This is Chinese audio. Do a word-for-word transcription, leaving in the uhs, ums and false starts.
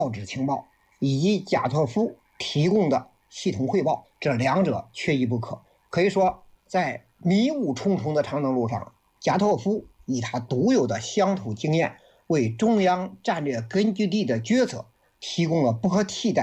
质情报，以及加托夫提供的系统汇报，这两者缺一不可。可以说，在迷雾重重的长征路上，加托夫以他独有的乡土经验，为中央战略根据地的决策提供了不可替代